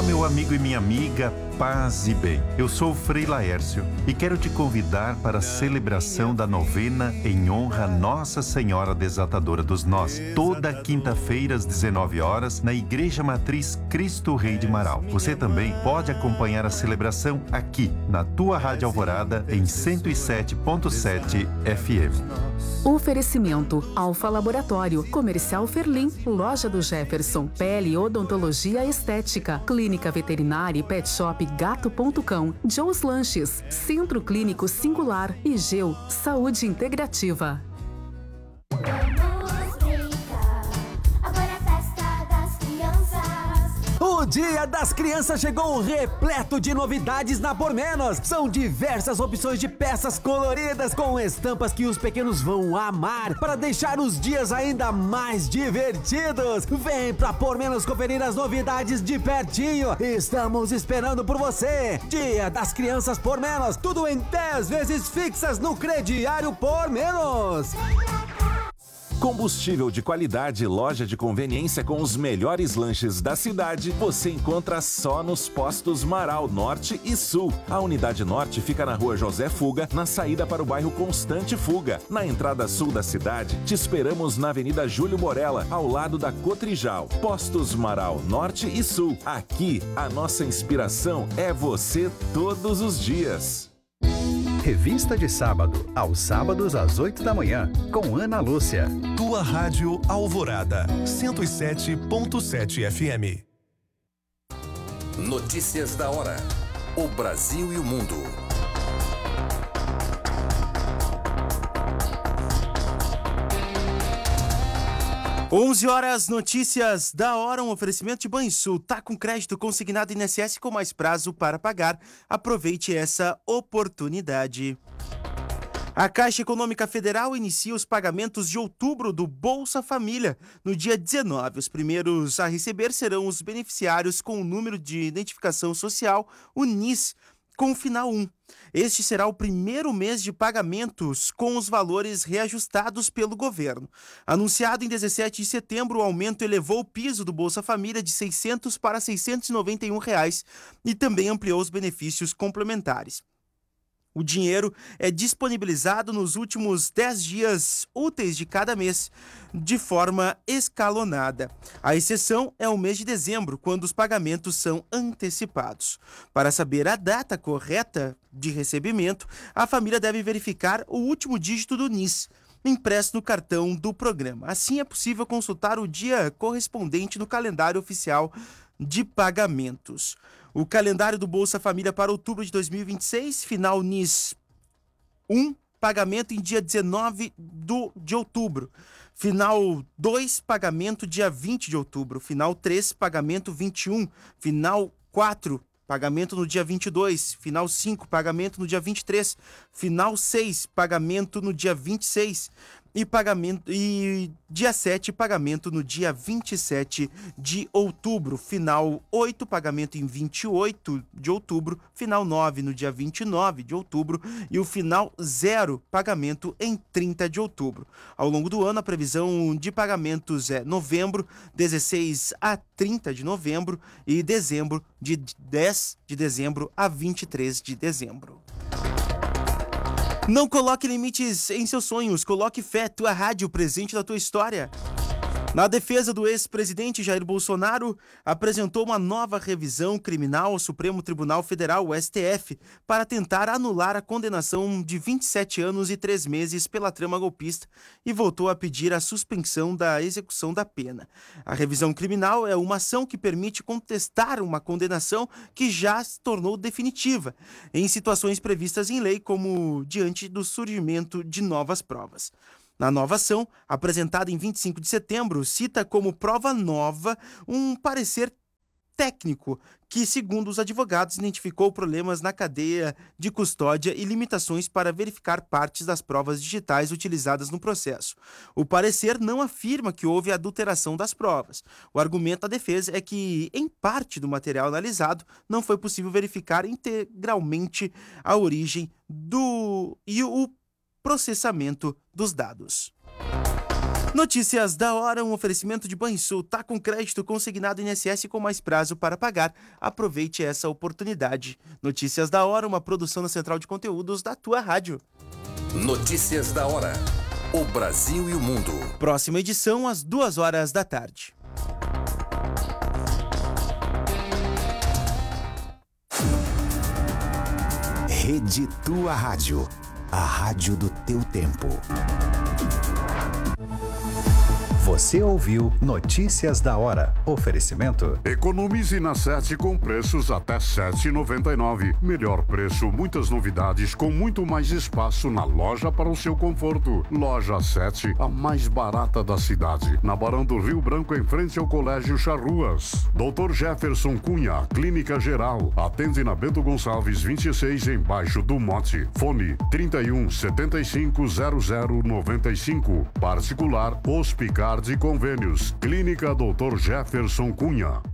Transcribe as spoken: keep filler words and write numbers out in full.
Olá, meu amigo e minha amiga, paz e bem. Eu sou o Frei Laércio e quero te convidar para a celebração da novena em honra a Nossa Senhora Desatadora dos Nós, toda quinta-feira às dezenove horas, na Igreja Matriz Cristo Rei de Marau. Você também pode acompanhar a celebração aqui, na tua Rádio Alvorada, em cento e sete ponto sete F M. Oferecimento: Alfa Laboratório, Comercial Ferlim, Loja do Jefferson, Pele Odontologia Estética, Clínica Veterinária e Pet Shop Gato ponto cão, Joe's Lanches, Centro Clínico Singular e Geu Saúde Integrativa. O Dia das Crianças chegou repleto de novidades na Por Menos. São diversas opções de peças coloridas com estampas que os pequenos vão amar para deixar os dias ainda mais divertidos. Vem pra Por Menos conferir as novidades de pertinho. Estamos esperando por você. Dia das Crianças Por Menos. Tudo em dez vezes fixas no crediário Por Menos. Combustível de qualidade, loja de conveniência com os melhores lanches da cidade, você encontra só nos postos Marau Norte e Sul. A unidade norte fica na rua José Fuga, na saída para o bairro Constante Fuga. Na entrada sul da cidade, te esperamos na Avenida Júlio Borella, ao lado da Cotrijal. Postos Marau Norte e Sul. Aqui, a nossa inspiração é você todos os dias. Revista de Sábado, aos sábados às oito da manhã, com Ana Lúcia. Tua Rádio Alvorada, cento e sete ponto sete F M. Notícias da hora. O Brasil e o mundo. onze horas, notícias da hora, um oferecimento de Banrisul. Tá com crédito consignado I N S S com mais prazo para pagar. Aproveite essa oportunidade. A Caixa Econômica Federal inicia os pagamentos de outubro do Bolsa Família no dia dezenove. Os primeiros a receber serão os beneficiários com o número de identificação social, o N I S, com o final um. Este será o primeiro mês de pagamentos com os valores reajustados pelo governo. Anunciado em dezessete de setembro, o aumento elevou o piso do Bolsa Família de seiscentos para seiscentos e noventa e um reais e também ampliou os benefícios complementares. O dinheiro é disponibilizado nos últimos dez dias úteis de cada mês, de forma escalonada. A exceção é o mês de dezembro, quando os pagamentos são antecipados. Para saber a data correta de recebimento, a família deve verificar o último dígito do N I S, impresso no cartão do programa. Assim, é possível consultar o dia correspondente no calendário oficial de pagamentos. O calendário do Bolsa Família para outubro de dois mil e vinte e seis, final N I S um, pagamento em dia dezenove de outubro. Final dois, pagamento dia vinte de outubro. Final três, pagamento vinte e um. Final quatro, pagamento no dia vinte e dois. Final cinco, pagamento no dia vinte e três. Final seis, pagamento no dia vinte e seis. E, pagamento, e dia sete, pagamento no dia vinte e sete de outubro. Final oito, pagamento em vinte e oito de outubro. Final nove, no dia vinte e nove de outubro. E o final zero, pagamento em trinta de outubro. Ao longo do ano, a previsão de pagamentos é novembro, dezesseis a trinta de novembro. E dezembro, de dez de dezembro a vinte e três de dezembro. Não coloque limites em seus sonhos, coloque fé, tua rádio, presente da tua história. Na defesa do ex-presidente Jair Bolsonaro, apresentou uma nova revisão criminal ao Supremo Tribunal Federal, o S T F, para tentar anular a condenação de vinte e sete anos e três meses pela trama golpista e voltou a pedir a suspensão da execução da pena. A revisão criminal é uma ação que permite contestar uma condenação que já se tornou definitiva, em situações previstas em lei, como diante do surgimento de novas provas. Na nova ação, apresentada em vinte e cinco de setembro, cita como prova nova um parecer técnico que, segundo os advogados, identificou problemas na cadeia de custódia e limitações para verificar partes das provas digitais utilizadas no processo. O parecer não afirma que houve adulteração das provas. O argumento da defesa é que, em parte do material analisado, não foi possível verificar integralmente a origem do e o processamento dos dados. Notícias da hora, um oferecimento de Banrisul. Tá com crédito consignado I N S S com mais prazo para pagar. Aproveite essa oportunidade. Notícias da hora, uma produção da Central de Conteúdos da tua rádio. Notícias da hora. O Brasil e o mundo. Próxima edição às duas horas da tarde. Rede Tua Rádio. A rádio do teu tempo. Você ouviu Notícias da Hora. Oferecimento. Economize na Sete com preços até sete reais e noventa e nove centavos. Melhor preço, muitas novidades com muito mais espaço na loja para o seu conforto. Loja Sete, a mais barata da cidade. Na Barão do Rio Branco, em frente ao Colégio Charruas. doutor Jefferson Cunha, Clínica Geral. Atende na Bento Gonçalves vinte e seis, embaixo do Mote. Fone trinta e um, setenta e cinco, zero zero, noventa e cinco. Particular, Hospicar de Convênios. Clínica doutor Jefferson Cunha.